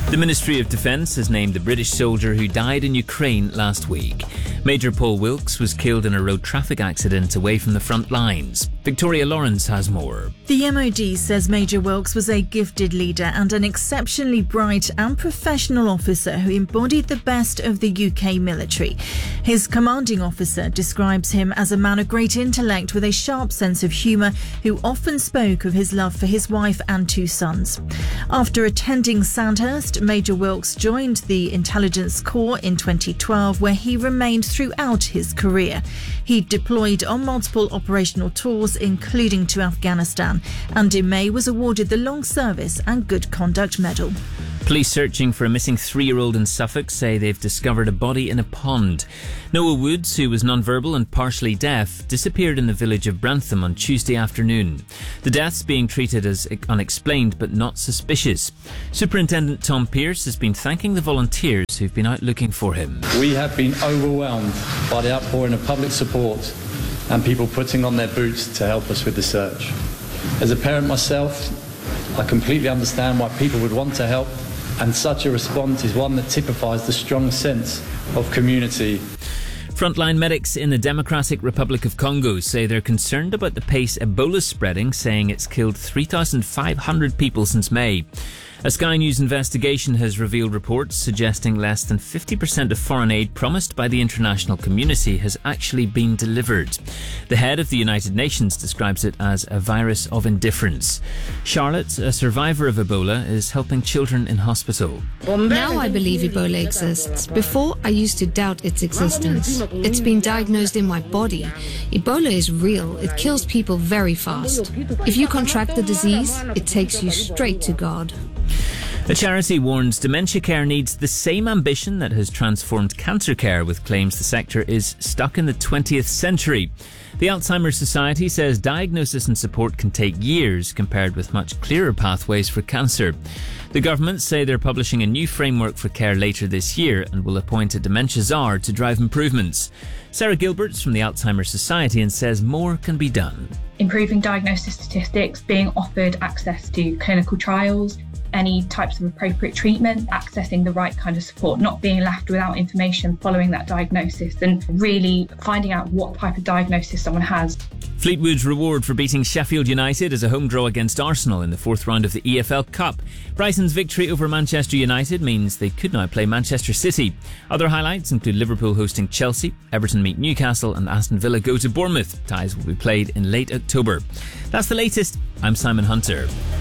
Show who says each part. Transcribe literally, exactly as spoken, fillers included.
Speaker 1: The Ministry of Defence has named the British soldier who died in Ukraine last week. Major Paul Wilkes was killed in a road traffic accident away from the front lines. Victoria Lawrence has more.
Speaker 2: The M O D says Major Wilkes was a gifted leader and an exceptionally bright and professional officer who embodied the best of the U K military. His commanding officer describes him as a man of great intellect with a sharp sense of humour who often spoke of his love for his wife and two sons. After attending Sandhurst, Major Wilkes joined the Intelligence Corps in twenty twelve, where he remained throughout his career. He deployed on multiple operational tours, including to Afghanistan, and in May was awarded the Long Service and Good Conduct Medal.
Speaker 1: Police searching for a missing three-year-old in Suffolk say they've discovered a body in a pond. Noah Woods, who was non-verbal and partially deaf, disappeared in the village of Brantham on Tuesday afternoon. The death's being treated as unexplained but not suspicious. Superintendent Tom Pearce has been thanking the volunteers who've been out looking for him.
Speaker 3: We have been overwhelmed by the outpouring of public support and people putting on their boots to help us with the search. As a parent myself, I completely understand why people would want to help, and such a response is one that typifies the strong sense of community.
Speaker 1: Frontline medics in the Democratic Republic of Congo say they're concerned about the pace Ebola's spreading, saying it's killed three thousand five hundred people since May. A Sky News investigation has revealed reports suggesting less than fifty percent of foreign aid promised by the international community has actually been delivered. The head of the United Nations describes it as a virus of indifference. Charlotte, a survivor of Ebola, is helping children in hospital.
Speaker 4: Now I believe Ebola exists. Before, I used to doubt its existence. It's been diagnosed in my body. Ebola is real. It kills people very fast. If you contract the disease, it takes you straight to God.
Speaker 1: A charity warns dementia care needs the same ambition that has transformed cancer care, with claims the sector is stuck in the twentieth century. The Alzheimer's Society says diagnosis and support can take years compared with much clearer pathways for cancer. The government say they're publishing a new framework for care later this year and will appoint a dementia czar to drive improvements. Sarah Gilbert's from the Alzheimer's Society and says more can be done.
Speaker 5: Improving diagnosis statistics, being offered access to clinical trials, any types of appropriate treatment, accessing the right kind of support, not being left without information following that diagnosis, and really finding out what type of diagnosis someone has.
Speaker 1: Fleetwood's reward for beating Sheffield United is a home draw against Arsenal in the fourth round of the E F L Cup. Brighton's victory over Manchester United means they could now play Manchester City. Other highlights include Liverpool hosting Chelsea, Everton meet Newcastle, and Aston Villa go to Bournemouth. Ties will be played in late October. That's the latest. I'm Simon Hunter.